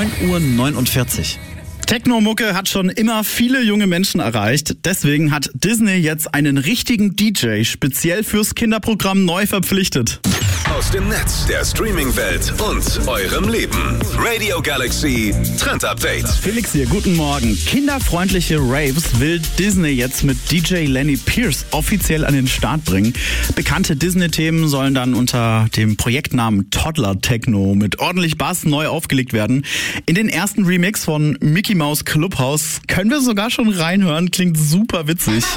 9:49 Uhr. Techno-Mucke hat schon immer viele junge Menschen erreicht. Deswegen hat Disney jetzt einen richtigen DJ speziell fürs Kinderprogramm neu verpflichtet. Aus dem Netz, der Streaming-Welt und eurem Leben. Radio Galaxy Trend Update. Felix hier, guten Morgen. Kinderfreundliche Raves will Disney jetzt mit DJ Lenny Pierce offiziell an den Start bringen. Bekannte Disney-Themen sollen dann unter dem Projektnamen Toddler Techno mit ordentlich Bass neu aufgelegt werden. In den ersten Remix von Mickey Mouse Clubhouse können wir sogar schon reinhören. Klingt super witzig.